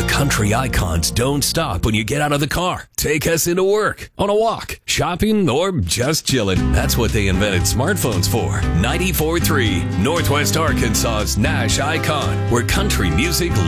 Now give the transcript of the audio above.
Country icons don't stop when you get out of the car. Take us into work, on a walk, shopping, or just chilling. That's what they invented smartphones for. 94.3, Northwest Arkansas's Nash Icon, where country music